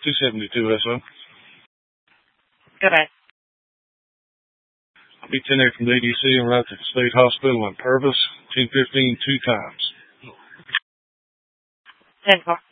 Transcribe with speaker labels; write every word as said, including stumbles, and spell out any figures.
Speaker 1: two seventy-two S O.
Speaker 2: Go ahead.
Speaker 1: I'll be ten eight from the A D C and route to the state hospital in Purvis, two fifteen two times.
Speaker 2: ten four.